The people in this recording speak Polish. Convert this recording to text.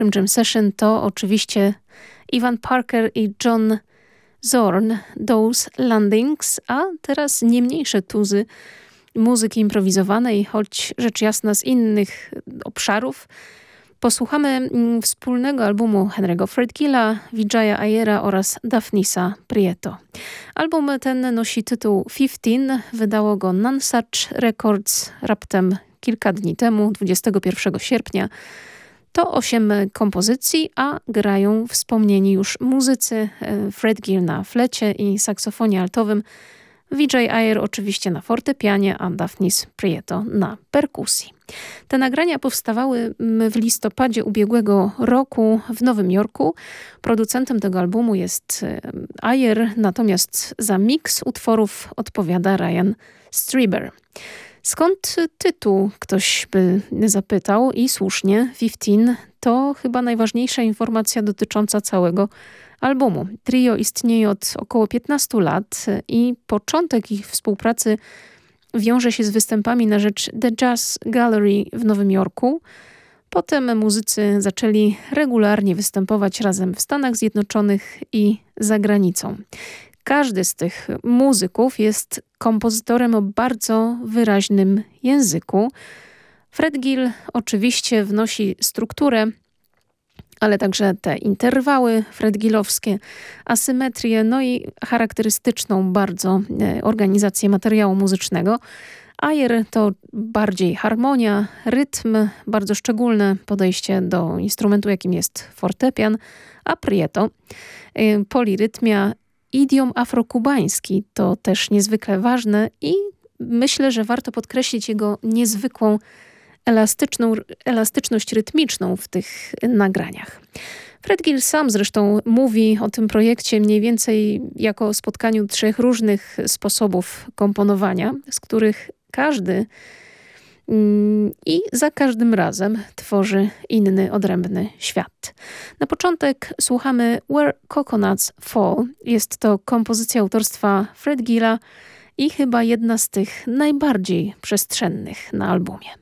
Jam Session to oczywiście Ivan Parker i John Zorn, Those Landings, a teraz nie mniejsze tuzy muzyki improwizowanej, choć rzecz jasna z innych obszarów. Posłuchamy wspólnego albumu Henry'ego Fredgilla, Vijaya Ayera oraz Daphnisa Prieto. Album ten nosi tytuł 15, wydało go Nonesuch Records raptem kilka dni temu, 21 sierpnia. To 8 kompozycji, a grają wspomnieni już muzycy Fredgill na flecie i saksofonie altowym, Vijay Ayer oczywiście na fortepianie, a Daphnis Prieto na perkusji. Te nagrania powstawały w listopadzie ubiegłego roku w Nowym Jorku. Producentem tego albumu jest Ayer, natomiast za miks utworów odpowiada Ryan Strieber. Skąd tytuł, ktoś by zapytał, i słusznie, 15 to chyba najważniejsza informacja dotycząca całego albumu. Trio istnieje od około 15 lat i początek ich współpracy wiąże się z występami na rzecz The Jazz Gallery w Nowym Jorku. Potem muzycy zaczęli regularnie występować razem w Stanach Zjednoczonych i za granicą. Każdy z tych muzyków jest kompozytorem o bardzo wyraźnym języku. Fredgill oczywiście wnosi strukturę, ale także te interwały fredgillowskie, asymetrię, no i charakterystyczną bardzo organizację materiału muzycznego. Ayer to bardziej harmonia, rytm, bardzo szczególne podejście do instrumentu, jakim jest fortepian, a Prieto polirytmia, idiom afrokubański, to też niezwykle ważne i myślę, że warto podkreślić jego niezwykłą elastyczność rytmiczną w tych nagraniach. Fredgill sam zresztą mówi o tym projekcie mniej więcej jako o spotkaniu 3 różnych sposobów komponowania, z których każdy i za każdym razem tworzy inny, odrębny świat. Na początek słuchamy Where Coconuts Fall. Jest to kompozycja autorstwa Fredgilla i chyba jedna z tych najbardziej przestrzennych na albumie.